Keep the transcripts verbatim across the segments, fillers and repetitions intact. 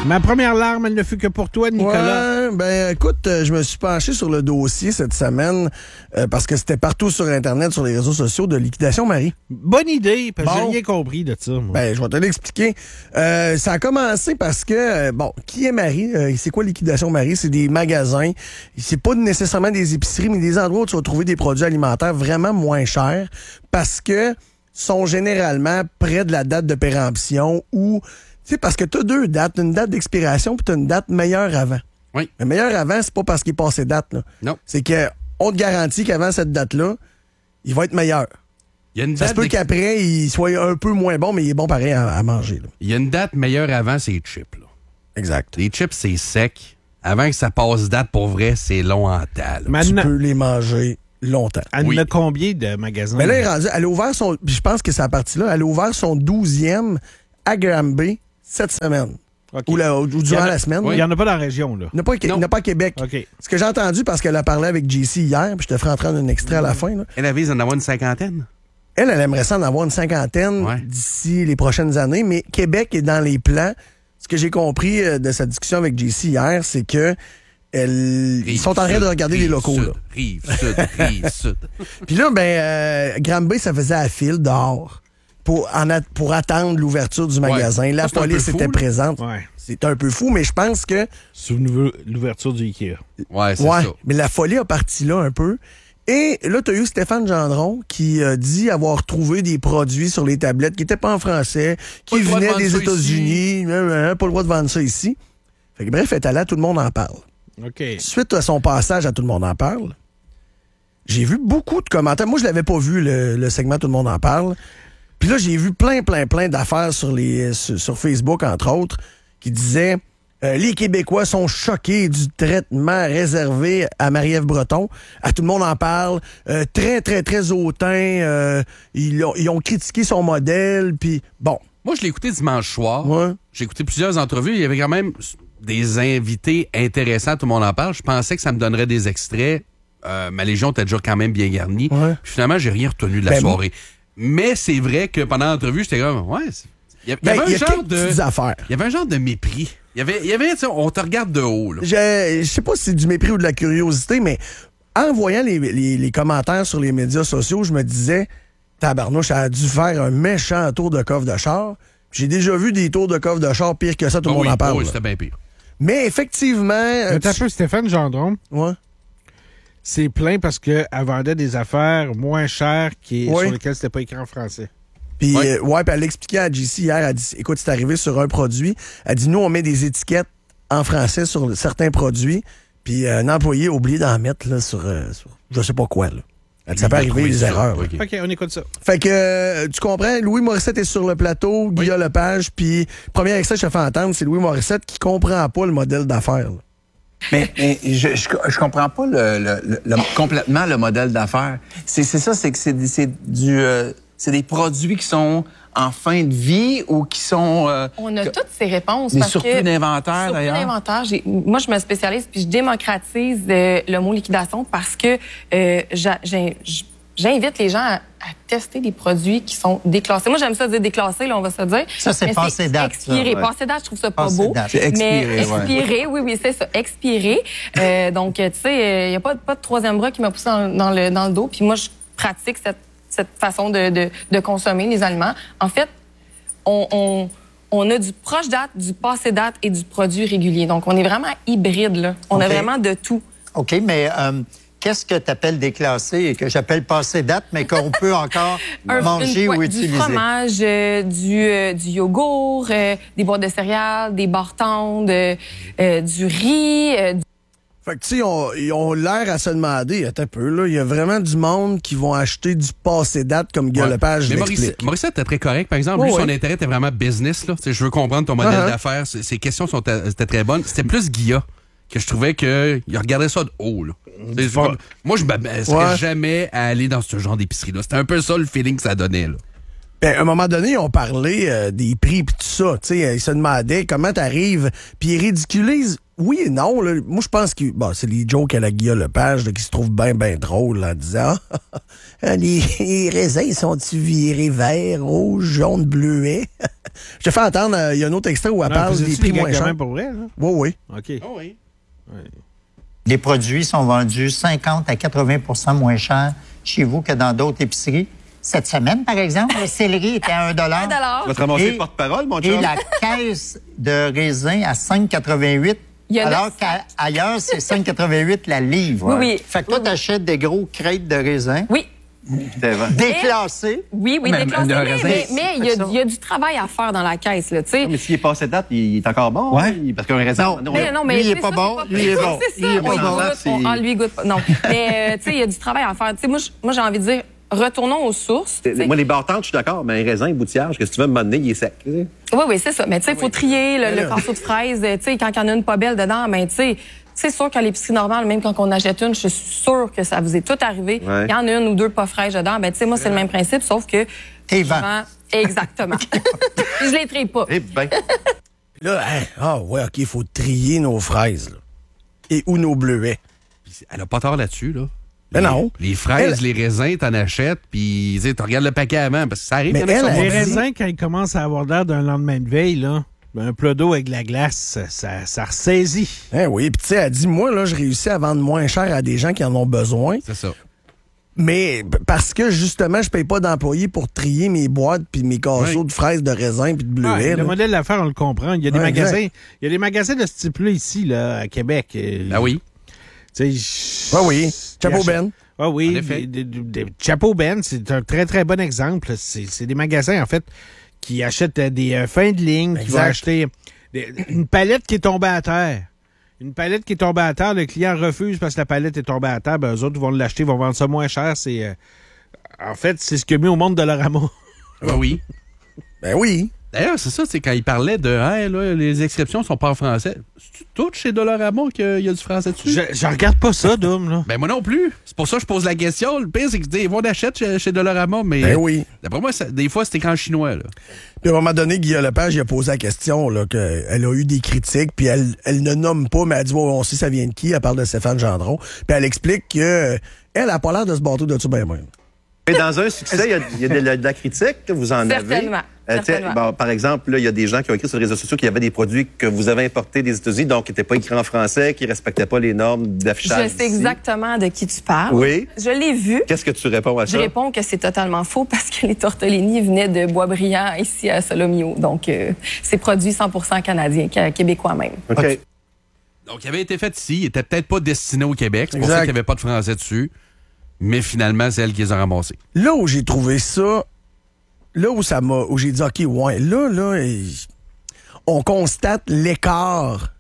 Ma première larme, elle ne fut que pour toi, Nicolas. Ouais, ben écoute, euh, je me suis penché sur le dossier cette semaine euh, parce que c'était partout sur Internet, sur les réseaux sociaux, de Liquidation Marie. Bonne idée, parce que Bon. j'ai rien compris de ça. Moi. Ben, je vais te l'expliquer. Euh, ça a commencé parce que, euh, bon, qui est Marie? Euh, c'est quoi Liquidation Marie? C'est des magasins. C'est pas nécessairement des épiceries, mais des endroits où tu vas trouver des produits alimentaires vraiment moins chers parce que sont généralement près de la date de péremption ou... Tu sais, parce que tu as deux dates, une date d'expiration puis tu as une date meilleure avant. Oui. Le meilleur avant, c'est pas parce qu'il est passé date. Là. Non. C'est qu'on te garantit qu'avant cette date-là, il va être meilleur. Il y a une Ça date se peut d'ex- qu'après, il soit un peu moins bon, mais il est bon pareil à, à manger. Là. Il y a une date meilleure avant, c'est les chips. Là. Exact. Les chips, c'est sec. Avant que ça passe date, pour vrai, c'est long en temps. là. Mais Tu elle, peux les manger longtemps. elle Oui. en a combien de magasins? Mais là, elle est rendue, elle a ouvert son... puis je pense que c'est à partir là, elle a ouvert son douzième à Granby cette semaine. OK. Ou, la- ou Il y durant en a- la semaine. Il n'y en a pas dans la région, là. Il n'y en a pas, il n'y en a pas à Québec. OK. Ce que j'ai entendu, parce qu'elle a parlé avec J C hier, puis je te ferai entendre un extrait à la fin. Là. Elle avait en avoir une cinquantaine. Elle, elle aimerait ça en avoir une cinquantaine Ouais. d'ici les prochaines années, mais Québec est dans les plans. Ce que j'ai compris euh, de sa discussion avec J C hier, c'est que elle- ils sont en train de regarder les locaux. Là. Rive sud, rive sud. Puis là, ben, euh, Granby, ça faisait à fil dehors pour, en a- pour attendre l'ouverture du magasin. La Ça, c'est un police peu fou, était là. présente. Ouais. C'est un peu fou, mais je pense que... Souvenez-vous l'ouverture du Ikea. Ouais, c'est Ouais, ça. mais la folie a parti là un peu. Et là, tu as eu Stéphane Gendron qui euh, dit avoir trouvé des produits sur les tablettes qui n'étaient pas en français, qui Pas le droit de venaient vendre des ça États-Unis. euh, euh, Pas le droit de vendre ça ici. Fait que bref, elle est allée à Tout le monde en parle. OK. Suite à son passage à Tout le monde en parle, j'ai vu beaucoup de commentaires. Moi, je l'avais pas vu, le, le segment Tout le monde en parle. Puis là, j'ai vu plein, plein, plein d'affaires sur, les, sur, sur Facebook, entre autres, qui disaient euh, les Québécois sont choqués du traitement réservé à Marie-Ève Breton. À Tout le monde en parle. Euh, très, très, très hautain. Euh, ils, ont, ils ont critiqué son modèle. Puis bon, Moi, je l'ai écouté dimanche soir. ouais. J'ai écouté plusieurs entrevues. Il y avait quand même des invités intéressants. Tout le monde en parle. Je pensais que ça me donnerait des extraits. Euh, ma Légion était déjà quand même bien garnie. Ouais. Puis finalement, j'ai rien retenu de la Ben, soirée. Mais c'est vrai que pendant l'entrevue, j'étais comme, ouais, c'est- il y, a- il y Ben, avait il y un a genre quelques de, petites affaires. il y avait un genre de mépris. Il y avait, il y avait, tu sais, on te regarde de haut, là. Je, je sais pas si c'est du mépris ou de la curiosité, mais en voyant les, les- les commentaires sur les médias sociaux, je me disais, tabarnouche, ça a dû faire un méchant tour de coffre de char. J'ai déjà vu des tours de coffre de char pire que ça, tout le Ah monde oui, en parle. oui, là. c'était bien pire. Mais effectivement... euh, Mais un tu- peu, Stéphane Gendron, ouais. c'est plein parce qu'elle vendait des affaires moins chères qui, Oui. sur lesquelles c'était pas écrit en français. Puis Ouais. euh, ouais, puis elle l'expliquait à J C hier, elle dit, écoute, c'est arrivé sur un produit. Elle dit, nous, on met des étiquettes en français sur certains produits, puis euh, un employé a oublié d'en mettre là, sur, euh, sur je sais pas quoi. Là. Elle dit, ça peut Il a arriver trouvé des ça. erreurs. là. OK. OK, on écoute ça. Fait que, euh, tu comprends, Louis Morissette est sur le plateau, Guillaume Lepage, puis premier extrait que je te fais entendre, c'est Louis Morissette qui comprend pas le modèle d'affaires. là. Mais, mais je, je, je comprends pas le, le, le- le- complètement le modèle d'affaires. C'est c'est ça, c'est que c'est c'est du euh, c'est des produits qui sont en fin de vie ou qui sont euh, On a que- toutes ces réponses. des parce surplus que, d'inventaire, surplus d'ailleurs. d'inventaire, j'ai- moi, je me spécialise puis je démocratise euh, le mot liquidation parce que euh, j'a- j'ai- j'- j'invite les gens à, à tester des produits qui sont déclassés. Moi, j'aime ça dire déclassé, là, on va se dire. Ça, c'est Mais passé date, Expiré. ça, ouais. Passé date, je trouve ça pas Passé beau. date. C'est expiré, Mais ouais. expiré, oui, oui, c'est ça. Expiré. Euh, donc, tu sais, il n'y a pas, pas de troisième bras qui m'a poussé dans, dans le, dans le dos. Puis moi, je pratique cette, cette façon de, de, de consommer les aliments. En fait, on, on, on a du proche date, du passé date et du produit régulier. Donc, on est vraiment hybride, là. On a OK. vraiment de tout. OK, mais euh, qu'est-ce que tu appelles déclassé et que j'appelle passé date, mais qu'on peut encore Un- manger une- ou ouais, utiliser? Du fromage, euh, du, euh, du yogourt, euh, des boîtes de céréales, des bartendes, euh, euh, du riz, euh, du Fait que, tu sais, on- ils ont l'air à se demander, attends un peu, là, il y a vraiment du monde qui vont acheter du passé date comme Guillaume Ouais. Lepage Mais l'explique. Maurice, Maurice était très correct. Par exemple, Oh, lui, son ouais. intérêt était vraiment business. Là. Tu sais, je veux comprendre ton modèle Uh-huh. d'affaires. Ses ses questions sont, étaient très bonnes. C'était plus Guilla que je trouvais qu'il regardait ça de haut. Là. Tu sais, pas- comme- moi, je ne m'abaisserais Ouais. jamais à aller dans ce genre d'épicerie-là. C'était un peu ça le feeling que ça donnait. Là. Ben, à un moment donné, ils ont parlé euh, des prix pis tout ça. Tu sais, ils se demandaient comment t'arrives, puis ils ridiculisent oui et non. Là. Moi, je pense que bon, c'est les jokes à la Guillaume Lepage là, qui se trouvent bien, bien drôles là, en disant ah, les, les raisins sont-ils virés vert, rouge, jaune, bleuet? Je te fais entendre, il euh, y a un autre extrait où elle Non, parle des prix moins chers. pour vrai, là? Oui, oui. OK. Oh oui. Les produits sont vendus cinquante à quatre-vingts pour cent moins cher chez vous que dans d'autres épiceries. Cette semaine, par exemple, le céleri était à un dollar. un dollar. Tu vas te ramasser Et- le porte-parole, mon Et chum? la caisse de raisin à cinq quatre-vingt-huit. Il y en a Alors cinq. qu'ailleurs, c'est cinq quatre-vingt-huit la livre. Oui, oui. Fait que toi, Oui, oui. t'achètes des gros crêtes de raisin Oui. déclassés. Oui, oui, Mais- déclassé. mais le Mais, raisin, mais- mais il y, c'est a- ça. il y a du travail à faire dans la caisse, là, tu sais. Mais s'il est passé date, il est encore bon. Ouais. hein? Parce qu'un raisin... Non, non, Mais non, mais Lui, il est c'est pas ça, bon, c'est lui, il est bon. C'est ça, Il est on pas y bon. goûte, on, ah, lui, il goûte pas. Non. Mais, euh, tu sais, il y a du travail à faire. Tu sais, moi, je- moi, j'ai envie de dire, retournons aux sources. Tu sais. Moi, les bartendes, je suis d'accord, mais un raisin, un boutillage, que si tu veux me donner, il est sec. tu sais. Oui, oui, c'est ça. Mais tu sais, il faut trier le, le casseau de fraises. Tu sais, quand il y en a une pas belle dedans, ben, tu sais, c'est sûr qu'à l'épicerie normale, même quand on achète une, je suis sûre que ça vous est tout arrivé. Il Ouais. y en a une ou deux pas fraîches dedans. Ben, tu sais, moi, c'est le même principe, sauf que. T'es je vends. vends- Exactement. Puis je les trie pas. Eh ben, Là, hein, ah ouais, OK, il faut trier nos fraises. Là. Et ou nos bleuets. Elle a pas tort là-dessus, là. Mais Les- non. Les fraises, Elle- les raisins, t'en achètes, puis tu sais, tu regardes le paquet avant, parce que ça arrive. Mais qu'il y en a qui elle, sont Les elle bons. dit- raisins, quand ils commencent à avoir l'air d'un lendemain de veille, là, ben, un plat d'eau avec de la glace, ça, ça, ça ressaisit. Hein, oui, puis tu sais, elle dit, moi, là, je réussis à vendre moins cher à des gens qui en ont besoin. C'est ça. Mais p- parce que, justement, je paye pas d'employés pour trier mes boîtes puis mes casseaux Oui. de fraises, de raisins puis de bleuets. Ouais, le là. modèle d'affaires, on le comprend. Il y a des Ouais, magasins, exact. il y a des magasins de ce type-là ici, là, à Québec. Euh, Ah oui. Tu sais, Ah oui, Chapeau ils achètent- Ben. Ah oui, En effet. des- des- des- Chapeau Ben, c'est un très, très bon exemple. C'est c'est des magasins, en fait, qui achètent euh, des euh, fins de ligne, qui vont Exact. acheter des- une palette qui est tombée à terre. Une palette qui est tombée à terre, le client refuse parce que la palette est tombée à terre, ben, eux autres vont l'acheter, vont vendre ça moins cher. C'est euh, En fait, c'est ce qu'il y a mis au monde de Dollarama. Ah oui. Ben oui. D'ailleurs, c'est ça, c'est quand il parlait de hey, là, les inscriptions sont pas en français. C'est tout chez Dollarama qu'il y a du français dessus? Je, je regarde pas ça, Dom, là. Ben moi non plus. C'est pour ça que je pose la question. Le pire, c'est que ils vont achèter chez, chez Dollarama, mais Ben oui. d'après moi, ça- des fois, c'est écran chinois. Là. Puis à un moment donné, Guillaume Lepage, il a posé la question, là, qu'elle a eu des critiques, puis elle, elle ne nomme pas, mais elle dit, oh, on sait ça vient de qui, elle parle de Stéphane Gendron. Puis elle explique que euh, elle a pas l'air de se battre de tout ben même. mais dans un succès, il y a, il y a de, la- de la critique, là, vous en Certainement. avez. Euh, tu sais, Certainement. bon, par exemple, là, il y a des gens qui ont écrit sur les réseaux sociaux qu'il y avait des produits que vous avez importés des États-Unis, donc qui n'étaient pas écrits en français, qui ne respectaient pas les normes Je d'affichage. sais d'ici. exactement de qui tu parles. Oui. Je l'ai vu. Qu'est-ce que tu réponds à Je ça? réponds que c'est totalement faux parce que les tortellini venaient de Boisbriand ici à Solomio. Donc, euh, c'est produit cent pour cent canadien, ca- québécois même. OK. Donc, il avait été fait ici. Il était peut-être pas destiné au Québec. C'est pour Exact. ça qu'il n'y avait pas de français dessus. Mais finalement, c'est elle qui les a ramassés. Là où j'ai trouvé ça, là où ça m'a, où j'ai dit, OK, ouais, là, là, eh, on constate l'écart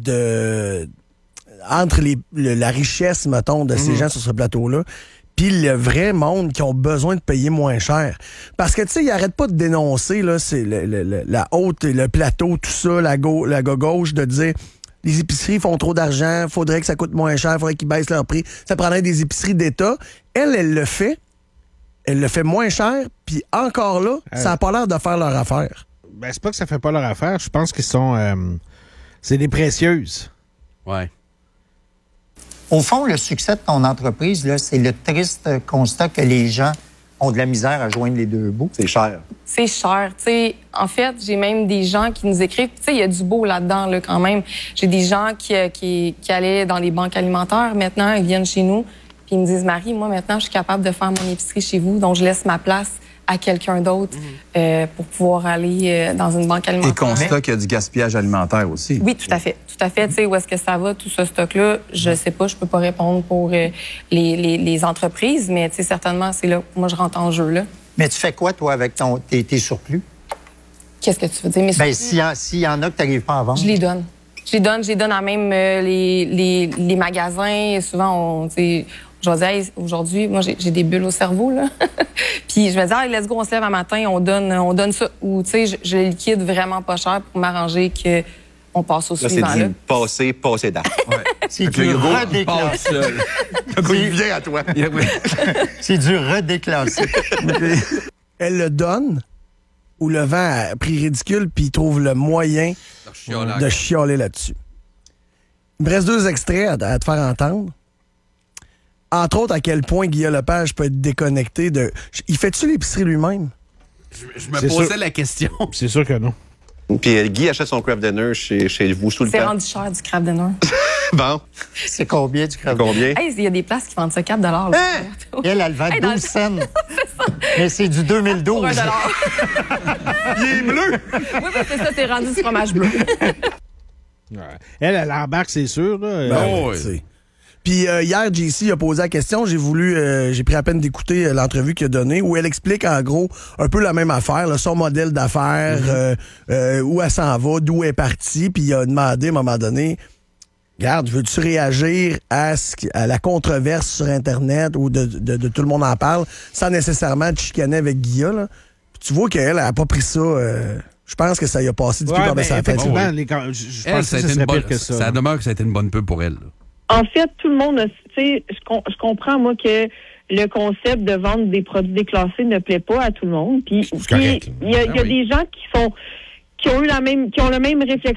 de, entre les, le- la richesse, mettons, de ces gens sur ce plateau-là, puis le vrai monde qui ont besoin de payer moins cher. Parce que, tu sais, ils n'arrêtent pas de dénoncer, là, c'est le- le- le- la haute, le plateau, tout ça, la, go, la gauche, de dire, les épiceries font trop d'argent, faudrait que ça coûte moins cher, faudrait qu'ils baissent leur prix. Ça prendrait des épiceries d'État. Elle, elle le fait. Elle le fait moins cher, puis encore là, ça n'a pas l'air de faire leur affaire. Ben, c'est pas que ça fait pas leur affaire. Je pense qu'ils sont. euh, c'est des précieuses. Ouais. Au fond, le succès de ton entreprise, là, c'est le triste constat que les gens ont de la misère à joindre les deux bouts. C'est cher. C'est cher. Tu sais, en fait, j'ai même des gens qui nous écrivent. Tu sais, il y a du beau là-dedans, là, quand même. J'ai des gens qui, euh, qui, qui allaient dans les banques alimentaires. Maintenant, ils viennent chez nous. Puis ils me disent, Marie, moi, maintenant, je suis capable de faire mon épicerie chez vous. Donc, je laisse ma place à quelqu'un d'autre euh, pour pouvoir aller euh, dans une banque Et alimentaire. constat qu'il y a du gaspillage alimentaire aussi. Oui, tout à fait. Tout à fait. Tu sais, où est-ce que ça va, tout ce stock-là? Je sais pas, je peux pas répondre pour euh, les, les, les entreprises, mais tu sais, certainement, c'est là que moi, je rentre en jeu, là. Mais tu fais quoi, toi, avec ton, tes, tes surplus? Qu'est-ce que tu veux dire? Mais Ben, surplus, s'il y, en- s'il y en a que tu n'arrives pas à vendre. je les donne. Je les donne, je les donne à même euh, les, les, les magasins. Souvent, on, tu sais, je vais dire, hey, aujourd'hui, moi, j'ai j'ai des bulles au cerveau, là. Puis je vais dire, hey, let's go, on se lève un matin, on donne, on donne ça. Ou, tu sais, je, je le liquide vraiment pas cher pour m'arranger que on passe au Là, c'est suivant, là. du passé, passé date. C'est du redéclassé. Il vient à toi. C'est du redéclassé. Elle le donne ou le vend à prix ridicule, puis il trouve le moyen de chialer là-dessus. Il me reste deux extraits à, à te faire entendre. Entre autres, à quel point Guillaume Lepage peut être déconnecté de... Il fait-tu l'épicerie lui-même? Je, je me C'est posais sûr. la question. C'est sûr que non. Puis euh, Guy achète son craft dinner chez, chez vous sous le C'est temps. rendu cher du crabe dinner. Bon, C'est combien du crabe? combien? Hey, il y a des places qui vendent ça quatre dollars. là. Elle, elle vend Hey, dans douze le- cents. Mais c'est du deux mille douze. Pour un dollar. Il est bleu! Oui, oui, c'est ça, c'est rendu du fromage bleu. Ouais. Elle, elle embarque, c'est sûr. Là. Ben, Oh, tu oui. sais. Puis euh, hier, J C a posé la question. J'ai voulu, euh, j'ai pris à peine d'écouter euh, l'entrevue qu'il a donnée où elle explique en gros un peu la même affaire, là, son modèle d'affaires, euh, euh, où elle s'en va, d'où elle est partie. Puis il a demandé à un moment donné, regarde, veux-tu réagir à, ce qui- à la controverse sur Internet ou de, de, de tout le monde en parle, sans nécessairement te chicaner avec Guilla, là. Puis tu vois qu'elle, elle a pas pris ça. euh, je pense que ça y a passé du Ouais, pied par ben, sa tête. effectivement, Oh, oui. les can- je, je Elle, pense ça, que a ça été serait une bonne, pire que ça. ça là. demeure que ça a été une bonne pub pour elle. là. En fait, tout le monde, a- tu sais, je, com- je comprends, moi, que le concept de vendre des produits déclassés ne plaît pas à tout le monde. Puis, C'est correct, puis, il y a, il y a Ah oui. des gens qui sont, qui ont eu la même, qui ont le même réflexe